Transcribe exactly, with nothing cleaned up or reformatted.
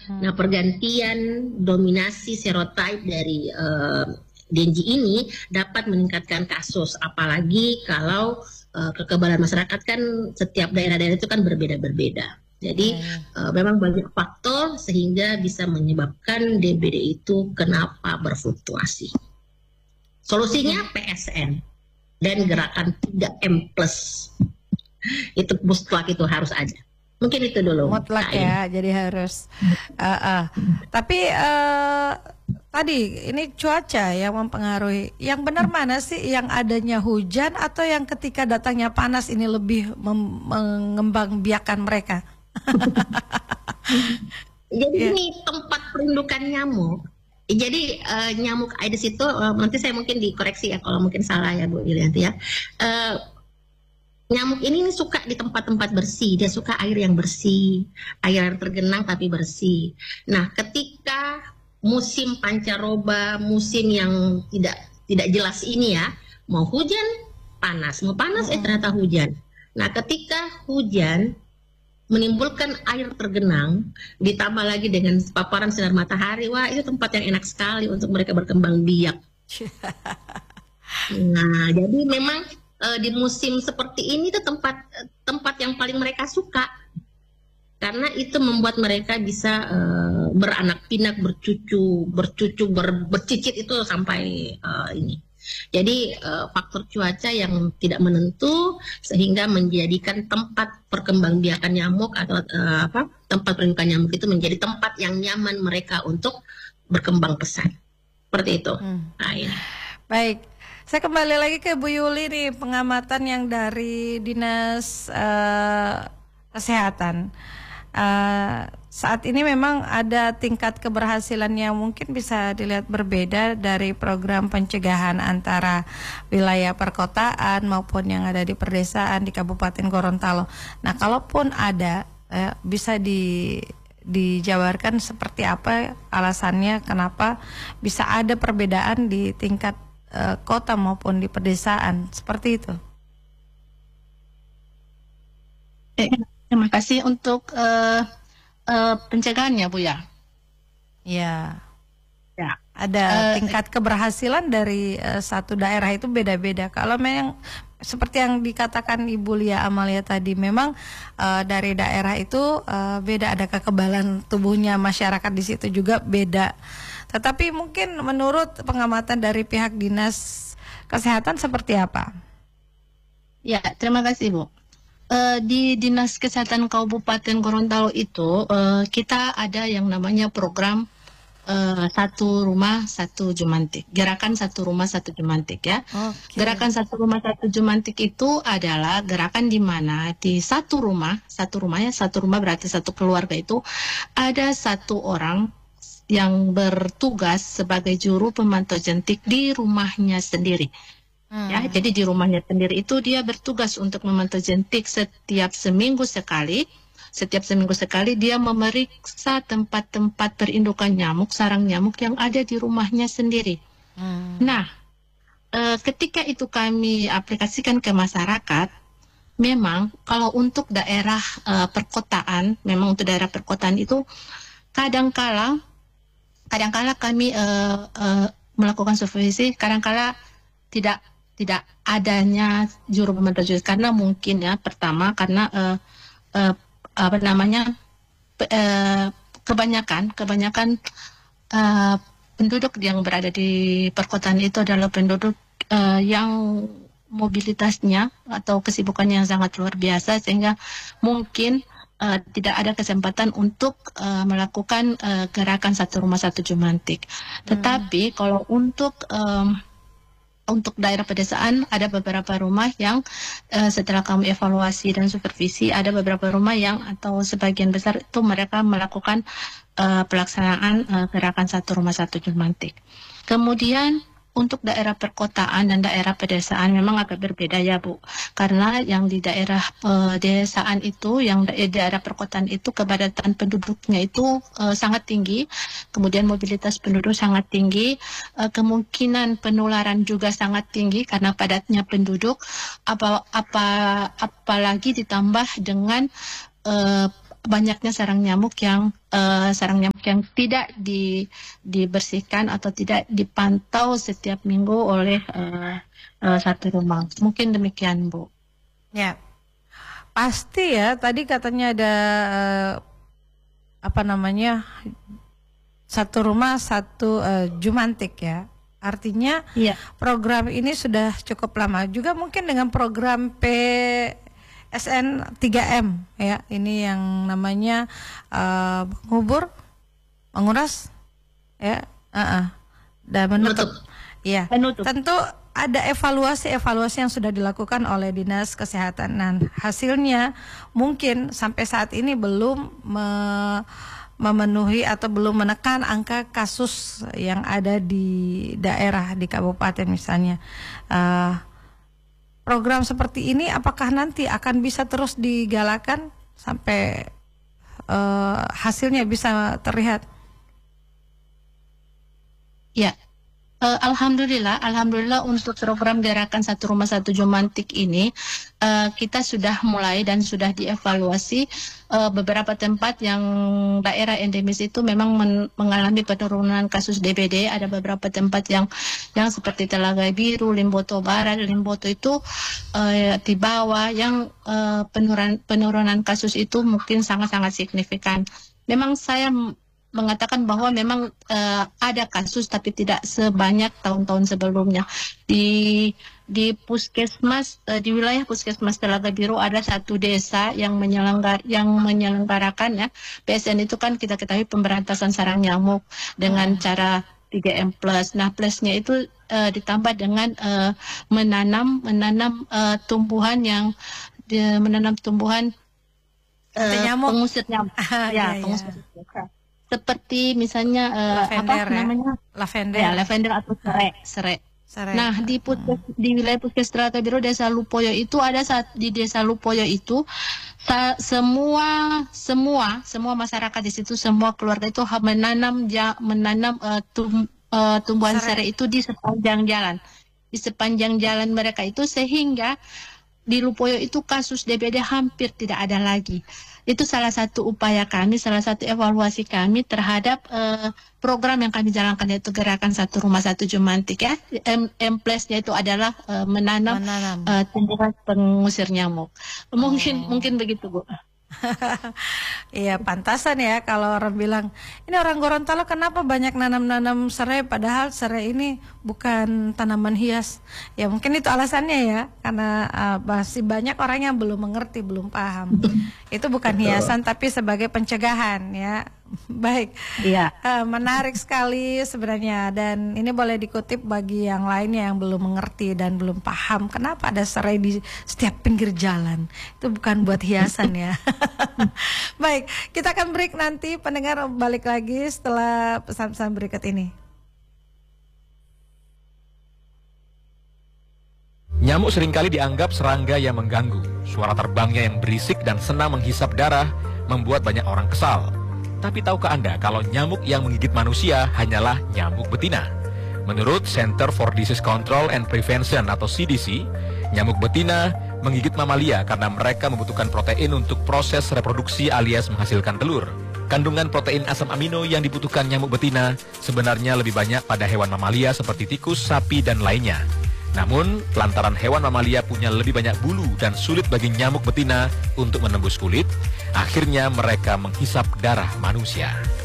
Hmm. Nah, pergantian dominasi serotipe dari uh, Dengue ini dapat meningkatkan kasus, apalagi kalau uh, kekebalan masyarakat kan setiap daerah-daerah itu kan berbeda-berbeda. Jadi hmm. uh, memang banyak faktor sehingga bisa menyebabkan D B D itu kenapa berfluktuasi. Solusinya P S N dan gerakan tiga M plus. Itu mutlak itu harus ada. Mungkin itu dulu. Mutlak ya, jadi harus. Uh, uh. Tapi uh, tadi ini cuaca yang mempengaruhi. Yang benar mana sih, yang adanya hujan atau yang ketika datangnya panas ini lebih mengembangbiakan mereka? Jadi yeah. Ini tempat perindukan nyamuk. Jadi uh, nyamuk Aedes itu uh, nanti saya mungkin dikoreksi ya kalau mungkin salah ya Bu Yulianti ya. Uh, Nyamuk ini suka di tempat-tempat bersih, dia suka air yang bersih, air tergenang tapi bersih. Nah, ketika musim pancaroba, musim yang tidak tidak jelas ini ya, mau hujan panas, mau panas eh ternyata hujan. Nah, ketika hujan menimbulkan air tergenang, ditambah lagi dengan paparan sinar matahari, wah itu tempat yang enak sekali untuk mereka berkembang biak. Nah, jadi memang di musim seperti ini itu tempat tempat yang paling mereka suka karena itu membuat mereka bisa uh, beranak pinak, bercucu, bercucu, ber, bercicit itu sampai uh, ini. Jadi uh, faktor cuaca yang tidak menentu sehingga menjadikan tempat perkembangbiakan nyamuk atau uh, apa tempat perindukan nyamuk itu menjadi tempat yang nyaman mereka untuk berkembang pesat. Seperti itu. Hmm. Nah, ya. Baik. Saya kembali lagi ke Bu Yuli nih, pengamatan yang dari Dinas uh, Kesehatan. Uh, saat ini memang ada tingkat keberhasilan yang mungkin bisa dilihat berbeda dari program pencegahan antara wilayah perkotaan maupun yang ada di perdesaan di Kabupaten Gorontalo. Nah, kalaupun ada, uh, bisa di dijabarkan seperti apa alasannya kenapa bisa ada perbedaan di tingkat kota maupun di pedesaan seperti itu. Eh, terima kasih untuk uh, uh, pencegahannya Bu ya. Ya. Ya. Ada uh, tingkat keberhasilan dari uh, satu daerah itu beda-beda. Kalau memang seperti yang dikatakan Ibu Lia Amalia tadi, memang uh, dari daerah itu uh, beda, ada kekebalan tubuhnya masyarakat di situ juga beda. Tetapi mungkin menurut pengamatan dari pihak Dinas Kesehatan seperti apa? Ya, terima kasih Bu. Uh, di Dinas Kesehatan Kabupaten Gorontalo itu uh, kita ada yang namanya program uh, satu rumah satu jumantik, gerakan satu rumah satu jumantik ya. Okay. Gerakan satu rumah satu jumantik itu adalah gerakan di mana di satu rumah, satu rumah ya, satu rumah berarti satu keluarga itu ada satu orang yang bertugas sebagai juru pemantau jentik di rumahnya sendiri. Hmm. Ya, jadi di rumahnya sendiri itu dia bertugas untuk memantau jentik setiap seminggu sekali. Setiap seminggu sekali dia memeriksa tempat-tempat perindukan nyamuk, sarang nyamuk yang ada di rumahnya sendiri. Hmm. Nah, e, ketika itu kami aplikasikan ke masyarakat, memang kalau untuk daerah e, perkotaan, memang untuk daerah perkotaan itu kadang-kala Kadang-kala kami uh, uh, melakukan supervisi, kadang-kala tidak tidak adanya juru pemantau jentik karena mungkin ya pertama karena uh, uh, apa namanya uh, kebanyakan kebanyakan uh, penduduk yang berada di perkotaan itu adalah penduduk uh, yang mobilitasnya atau kesibukannya yang sangat luar biasa sehingga mungkin Uh, tidak ada kesempatan untuk uh, melakukan uh, gerakan satu rumah satu jumantik. Tetapi hmm. kalau untuk um, untuk daerah pedesaan ada beberapa rumah yang uh, setelah kami evaluasi dan supervisi ada beberapa rumah yang atau sebagian besar itu mereka melakukan uh, pelaksanaan uh, gerakan satu rumah satu jumantik. Kemudian untuk daerah perkotaan dan daerah pedesaan memang agak berbeda ya Bu, karena yang di daerah pedesaan itu, yang di daerah perkotaan itu kepadatan penduduknya itu uh, sangat tinggi, kemudian mobilitas penduduk sangat tinggi, uh, kemungkinan penularan juga sangat tinggi karena padatnya penduduk, apa apa apalagi ditambah dengan uh, banyaknya sarang nyamuk yang uh, sarang nyamuk yang tidak di, dibersihkan atau tidak dipantau setiap minggu oleh uh, uh, satu rumah. Mungkin demikian, Bu. Ya, pasti ya. Tadi katanya ada uh, apa namanya satu rumah satu uh, jumantik ya. Artinya ya. Program ini sudah cukup lama. Juga mungkin dengan program P S N tiga M ya, ini yang namanya uh, mengubur, menguras ya, uh -uh. dan menutup. Ya, menutup. Tentu ada evaluasi-evaluasi yang sudah dilakukan oleh Dinas Kesehatan. Nah, hasilnya mungkin sampai saat ini belum me memenuhi atau belum menekan angka kasus yang ada di daerah, di kabupaten misalnya. Uh, Program seperti ini apakah nanti akan bisa terus digalakan sampai uh, hasilnya bisa terlihat? Ya, uh, alhamdulillah, alhamdulillah untuk program gerakan satu rumah satu jumantik ini uh, kita sudah mulai dan sudah dievaluasi uh, beberapa tempat yang daerah endemis itu memang men mengalami penurunan kasus D B D. Ada beberapa tempat yang yang seperti Telaga Biru, Limboto Barat, Limboto itu uh, di bawah yang uh, penurunan penurunan kasus itu mungkin sangat-sangat signifikan. Memang saya mengatakan bahwa memang uh, ada kasus tapi tidak sebanyak tahun-tahun sebelumnya. Di di puskesmas uh, di wilayah puskesmas Telaga Biru ada satu desa yang menyelenggar yang menyelenggarakan ya. P S N itu kan kita ketahui pemberantasan sarang nyamuk dengan hmm. cara tiga M plus. Nah, plusnya itu uh, ditambah dengan uh, menanam menanam uh, tumbuhan yang uh, menanam tumbuhan uh, nyamuk. pengusir nyamuk. Ah, ya, iya, pengusir iya. nyamuk. Seperti misalnya uh, lavender, apa ya? namanya? Lavender. Ya, lavender atau serai, serai. Serai. Nah, di puskes, hmm. di wilayah Puskes Telaga Biru Desa Lupoyo itu ada saat di Desa Lupoyo itu sa semua semua semua masyarakat di situ, semua keluarga itu menanam ja, menanam uh, tum, uh, tumbuhan serai. serai itu di sepanjang jalan. Di sepanjang jalan mereka itu sehingga di Lupoyo itu kasus D B D hampir tidak ada lagi. Itu salah satu upaya kami, salah satu evaluasi kami terhadap uh, program yang kami jalankan, yaitu gerakan satu rumah satu jumantik ya. M, M plus-nya itu adalah uh, menanam, menanam. Uh, tumbuhan pengusir nyamuk. Mungkin oh. mungkin begitu, Bu. Iya, pantasan ya kalau orang bilang ini orang Gorontalo kenapa banyak nanam-nanam serai, padahal serai ini bukan tanaman hias. Ya mungkin itu alasannya ya, karena uh, masih banyak orang yang belum mengerti, belum paham. Itu bukan hiasan tapi sebagai pencegahan ya. Baik, iya. uh, menarik sekali sebenarnya, dan ini boleh dikutip bagi yang lainnya yang belum mengerti dan belum paham kenapa ada serai di setiap pinggir jalan. Itu bukan buat hiasan ya. Baik, kita akan break nanti, pendengar balik lagi setelah pesan-pesan berikut ini. Nyamuk seringkali dianggap serangga yang mengganggu. Suara terbangnya yang berisik dan senang menghisap darah membuat banyak orang kesal. Tapi tahukah Anda kalau nyamuk yang menggigit manusia hanyalah nyamuk betina? Menurut Center for Disease Control and Prevention atau C D C, nyamuk betina menggigit mamalia karena mereka membutuhkan protein untuk proses reproduksi alias menghasilkan telur. Kandungan protein asam amino yang dibutuhkan nyamuk betina sebenarnya lebih banyak pada hewan mamalia seperti tikus, sapi, dan lainnya. Namun, lantaran hewan mamalia punya lebih banyak bulu dan sulit bagi nyamuk betina untuk menembus kulit, akhirnya mereka menghisap darah manusia.